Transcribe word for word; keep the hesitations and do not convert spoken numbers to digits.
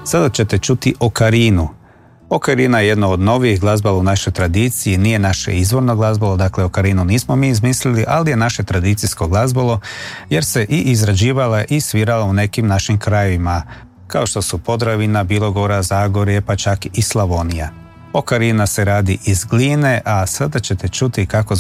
Sada ćete čuti okarinu. Okarina je jedno od novijih glazbala u našoj tradiciji, nije naše izvorno glazbalo, dakle okarinu nismo mi izmislili, ali je naše tradicijsko glazbalo jer se i izrađivala i svirala u nekim našim krajevima, kao što su Podravina, Bilogora, Zagorje, pa čak i Slavonija. Okarina se radi iz gline, a sada ćete čuti kako